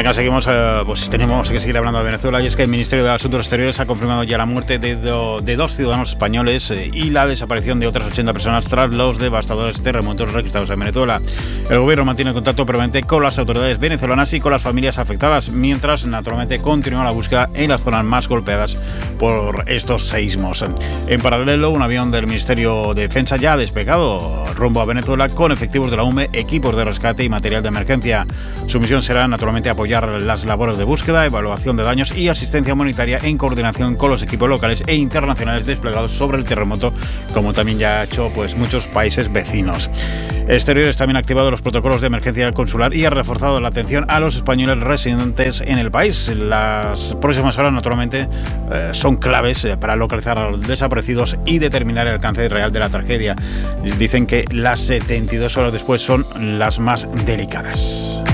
Venga, seguimos, pues tenemos que seguir hablando de Venezuela, y es que el Ministerio de Asuntos Exteriores ha confirmado ya la muerte de 2 ciudadanos españoles y la desaparición de otras 80 personas tras los devastadores terremotos registrados en Venezuela. El gobierno mantiene contacto permanente con las autoridades venezolanas y con las familias afectadas, mientras naturalmente continúa la búsqueda en las zonas más golpeadas por estos seísmos. En paralelo, un avión del Ministerio de Defensa ya ha despegado rumbo a Venezuela con efectivos de la UME, equipos de rescate y material de emergencia. Su misión será naturalmente apoyar las labores de búsqueda, evaluación de daños y asistencia humanitaria en coordinación con los equipos locales e internacionales desplegados sobre el terremoto, como también ya ha hecho pues muchos países vecinos. Exteriores también ha activado los protocolos de emergencia consular y ha reforzado la atención a los españoles residentes en el país. Las próximas horas, naturalmente, son claves para localizar a los desaparecidos y determinar el alcance real de la tragedia. Dicen que las 72 horas después son las más delicadas.